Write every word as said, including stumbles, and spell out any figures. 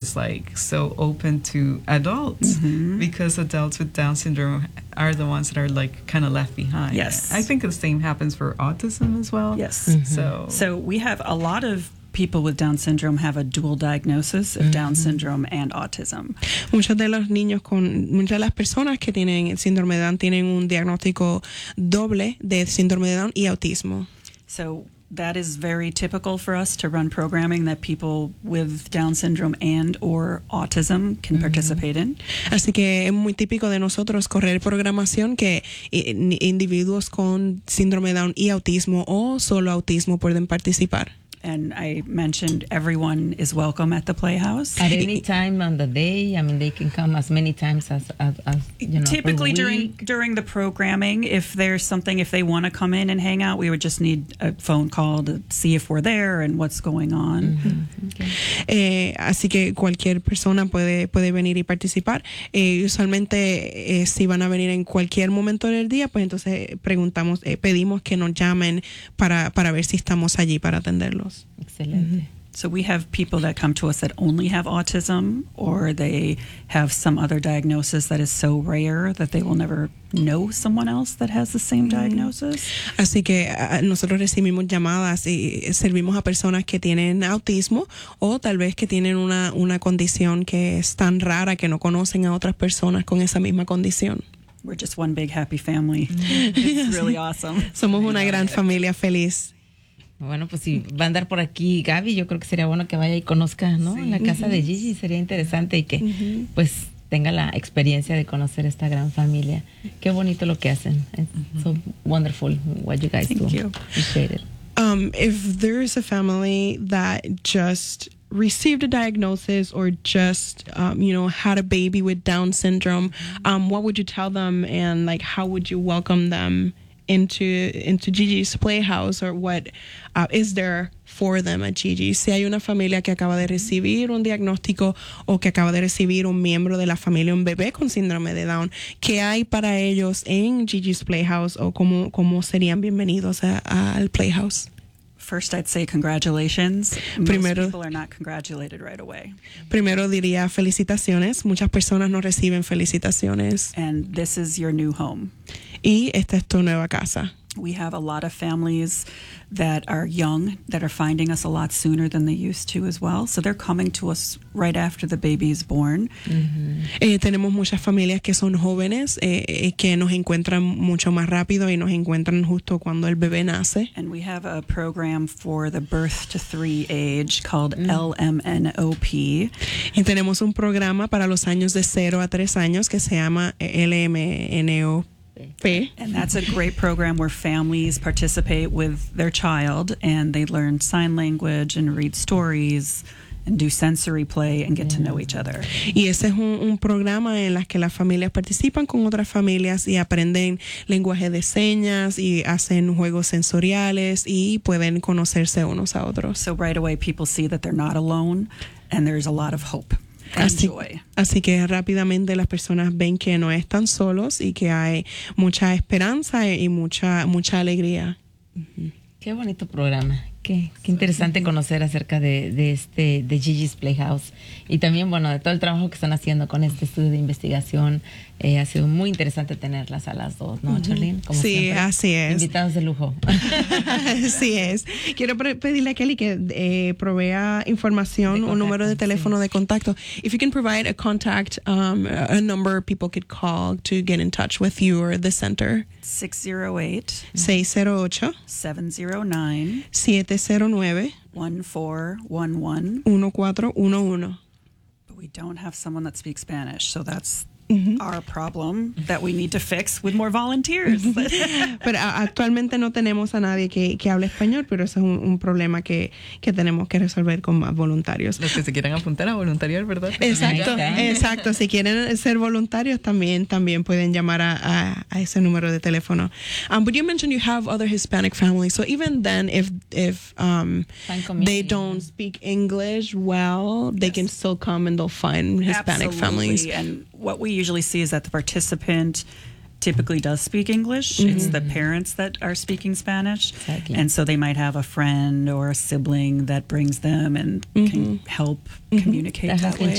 is like so open to adults mm-hmm. because adults with Down syndrome are the ones that are like kind of left behind. Yes. I think the same happens for autism as well. Yes. Mm-hmm. So so we have a lot of people with Down syndrome have a dual diagnosis of mm-hmm. Down syndrome and autism. Muchos de los niños con muchas de las personas que tienen el síndrome de Down tienen un diagnóstico doble de síndrome de Down y autismo. So that is very typical for us to run programming that people with Down syndrome and or autism can mm-hmm. participate in. Así que es muy típico de nosotros correr programación que individuos con síndrome de Down y autismo o solo autismo pueden participar. And I mentioned everyone is welcome at the Playhouse. At any time on the day, I mean, they can come as many times as, as, as you know. Typically during during the programming, if there's something, if they want to come in and hang out, we would just need a phone call to see if we're there and what's going on. Mm-hmm. Okay. Eh, así que cualquier persona puede puede venir y participar. Eh, usualmente, eh, si van a venir en cualquier momento del día, pues entonces preguntamos, eh, pedimos que nos llamen para para ver si estamos allí para atenderlos. Excelente. Mm-hmm. So we have people that come to us that only have autism or they have some other diagnosis that is so rare that they will never know someone else that has the same diagnosis. Así que uh, nosotros recibimos llamadas y servimos a personas que tienen autismo o tal vez que tienen una, una condición que es tan rara que no conocen a otras personas con esa misma condición. We're just one big happy family. It's really awesome. Somos una gran familia feliz. Bueno, pues si va a andar por aquí Gaby, yo creo que sería bueno que vaya y conozca, ¿no? Sí. La casa uh-huh. de Gigi, sería interesante y que uh-huh. pues tenga la experiencia de conocer esta gran familia. Qué bonito lo que hacen. It's uh-huh. so wonderful what you guys Thank do. You. Appreciate it. Um, if there's a family that just received a diagnosis or just, um, you know, had a baby with Down syndrome, um, what would you tell them and like how would you welcome them into into Gigi's Playhouse, or what uh, is there for them at Gigi? Si hay una familia que acaba de recibir un diagnóstico o que acaba de recibir un miembro de la familia, un bebé con síndrome de Down, ¿qué hay para ellos en Gigi's Playhouse o cómo, cómo serían bienvenidos a, a, al Playhouse? First, I'd say congratulations. Primero, Most people are not congratulated right away. Primero diría felicitaciones. Muchas personas no reciben felicitaciones. And this is your new home. Y esta es tu nueva casa. We have a lot of families that are young that are finding us a lot sooner than they used to as well. So they're coming to us right after the baby is born. Mm-hmm. Eh, tenemos muchas familias que son jóvenes eh, eh, que nos encuentran mucho más rápido y nos encuentran justo cuando el bebé nace. And we have a program for the birth to three age called mm. L M N O P. Y tenemos un programa para los años de cero a tres años que se llama L M N O P. And that's a great program where families participate with their child and they learn sign language and read stories and do sensory play and get to know each other. Y ese es un, un programa en el que las familias participan con otras familias y aprenden lenguaje de señas y hacen juegos sensoriales y pueden conocerse unos a otros. So right away people see that they're not alone and there's a lot of hope. Así, así que rápidamente las personas ven que no están solos y que hay mucha esperanza y mucha mucha alegría. Uh-huh. Qué bonito programa. Qué, qué interesante conocer acerca de, de este de Gigi's Playhouse y también, bueno, de todo el trabajo que están haciendo con este estudio de investigación. Eh, ha sido muy interesante tenerlas a las dos, ¿no, Charlene? Como sí, siempre, así es. Invitados de lujo. Así es. Quiero pedirle a Kelly que eh, provea información, un número de teléfono sí. de contacto. If you can provide a contact, um, a number people could call to get in touch with you or the center. six oh eight, seis cero ocho, seven oh nine, siete cero nueve, one four one one, uno cuatro uno uno. But we don't have someone that speaks Spanish, so that's Mm-hmm. our problem that we need to fix with more volunteers. Pero actualmente no tenemos a nadie que, que hable español, pero eso es un, un problema que, que tenemos que resolver con más voluntarios. Los que se quieran apuntar a voluntariar, ¿verdad? Exacto, exacto. Si quieren ser voluntarios también también pueden llamar a, a, a ese número de teléfono. Um, but you mentioned you have other Hispanic families, so even then, if if um, they don't speak English well, they yes. can still come and they'll find Hispanic Absolutely. families. And what we usually see is that the participant typically does speak English. Mm-hmm. It's the parents that are speaking Spanish. Exactly. And so they might have a friend or a sibling that brings them and mm-hmm. can help mm-hmm. communicate that, that way.